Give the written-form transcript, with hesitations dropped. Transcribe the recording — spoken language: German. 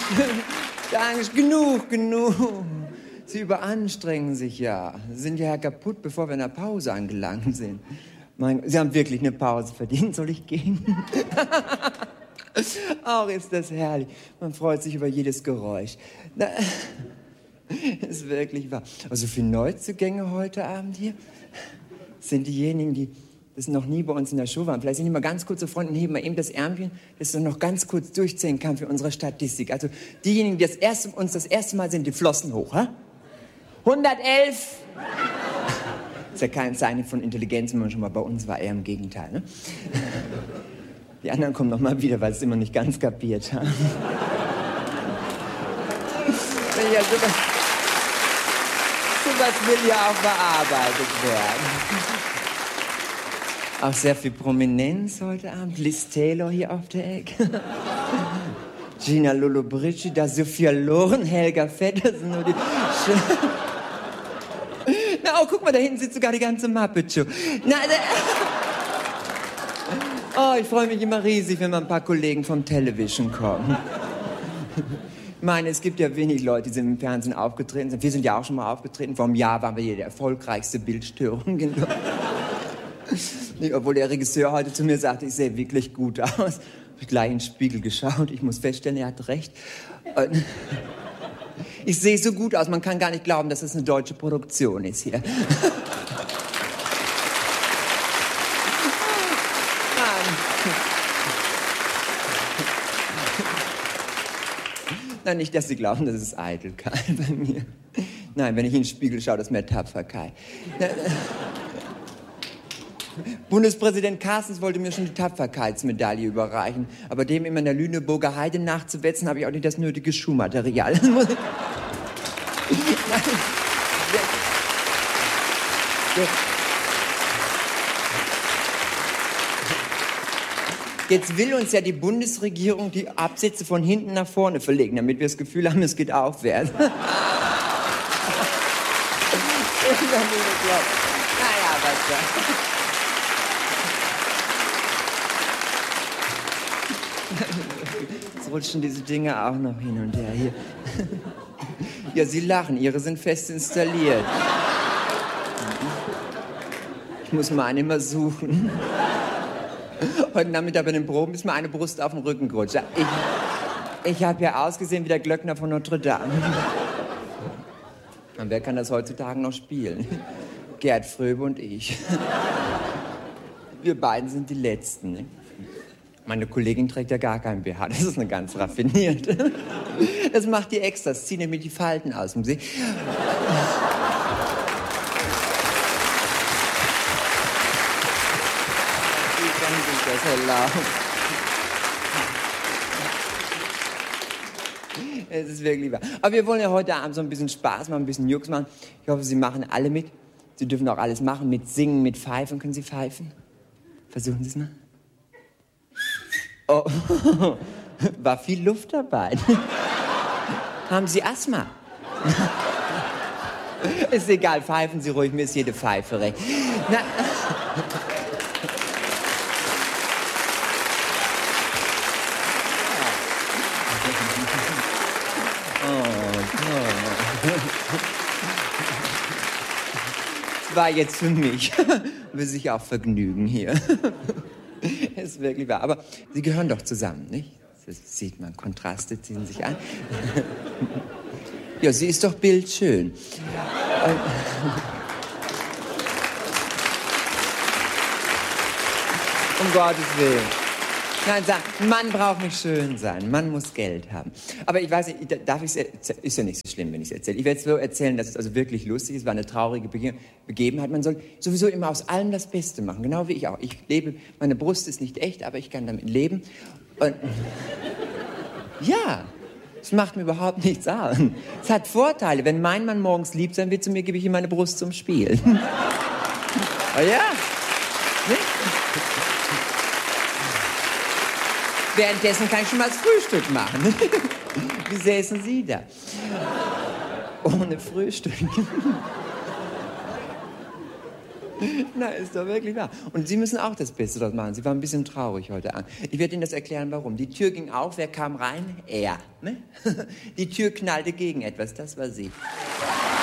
Genug. Sie überanstrengen sich ja. Sie sind ja kaputt, bevor wir in der Pause angelangt sind. Sie haben wirklich eine Pause verdient. Soll ich gehen? Auch ist das herrlich. Man freut sich über jedes Geräusch. Ist wirklich wahr. Also viele Neuzugänge heute Abend hier sind diejenigen, die das noch nie bei uns in der Show waren. Vielleicht sind die mal ganz kurze Freunde und heben mal eben das Ärmchen, das ich noch ganz kurz durchzählen kann für unsere Statistik. Also diejenigen, die uns das erste Mal sind, die Flossen hoch. Ha? 111. Ist ja kein Zeichen von Intelligenz, wenn man schon mal bei uns war, eher im Gegenteil. Ne? Die anderen kommen noch mal wieder, weil sie es immer nicht ganz kapiert haben. Ja, sowas will ja auch bearbeitet werden. Auch sehr viel Prominenz heute Abend. Liz Taylor hier auf der Ecke. Gina Lollobrigida, Sophia Loren, Helga Fett, das sind nur die... Na, oh, guck mal, da hinten sitzt sogar die ganze Muppet Show. Oh, ich freue mich immer riesig, wenn mal ein paar Kollegen vom Television kommen. Ich meine, es gibt ja wenig Leute, die im Fernsehen aufgetreten sind. Wir sind ja auch schon mal aufgetreten. Vor einem Jahr waren wir hier der erfolgreichste Bildstörung. Obwohl der Regisseur heute zu mir sagte, ich sehe wirklich gut aus. Habe ich gleich in den Spiegel geschaut. Ich muss feststellen, er hat recht. Ich sehe so gut aus, man kann gar nicht glauben, dass es eine deutsche Produktion ist hier. Nein, nicht, dass Sie glauben, das ist Eitelkeit bei mir. Nein, wenn ich in den Spiegel schaue, das ist mehr Tapferkeit. Bundespräsident Carstens wollte mir schon die Tapferkeitsmedaille überreichen. Aber dem immer in der Lüneburger Heide nachzuwetzen, habe ich auch nicht das nötige Schuhmaterial. Jetzt will uns ja die Bundesregierung die Absätze von hinten nach vorne verlegen, damit wir das Gefühl haben, es geht aufwärts. Naja, was Jetzt rutschen diese Dinge auch noch hin und her hier. Ja, Sie lachen, Ihre sind fest installiert. Ich muss meine immer suchen. Heute Nachmittag bei den Proben ist mir eine Brust auf den Rücken gerutscht. Ich habe ja ausgesehen wie der Glöckner von Notre Dame. Und wer kann das heutzutage noch spielen? Gerd Fröbe und ich. Wir beiden sind die Letzten. Ne? Meine Kollegin trägt ja gar kein BH. Das ist eine ganz raffinierte. Das macht die extra. Das zieht nämlich die Falten aus. Muss ich... Es ist wirklich wahr. Aber wir wollen ja heute Abend so ein bisschen Spaß machen, ein bisschen Jux machen. Ich hoffe, Sie machen alle mit. Sie dürfen auch alles machen, mit Singen, mit Pfeifen. Können Sie pfeifen? Versuchen Sie es mal. Oh, war viel Luft dabei. Haben Sie Asthma? Ist egal, pfeifen Sie ruhig, mir ist jede Pfeife recht. Na, war jetzt für mich. Will sich auch vergnügen hier. Ist wirklich wahr. Aber Sie gehören doch zusammen, nicht? Das sieht man, Kontraste ziehen sich an. Ja, sie ist doch bildschön. Um Gottes Willen. Nein, Mann braucht nicht schön sein. Mann muss Geld haben. Aber ich weiß nicht, darf ich es ist ja nicht so schlimm, wenn ich es erzähle. Ich werde es so erzählen, dass es also wirklich lustig ist. Es war eine traurige Begebenheit. Man soll sowieso immer aus allem das Beste machen. Genau wie ich auch. Ich lebe, meine Brust ist nicht echt, aber ich kann damit leben. Und ja, es macht mir überhaupt nichts aus. Es hat Vorteile. Wenn mein Mann morgens lieb sein will zu mir, gebe ich ihm meine Brust zum Spiel. Oh ja. Ne? Währenddessen kann ich schon mal das Frühstück machen. Wie säßen Sie da? Ohne Frühstück. Na, ist doch wirklich wahr. Und Sie müssen auch das Beste daraus machen. Sie waren ein bisschen traurig heute Abend. Ich werde Ihnen das erklären, warum. Die Tür ging auf, wer kam rein? Er. Ne? Die Tür knallte gegen etwas, das war Sie.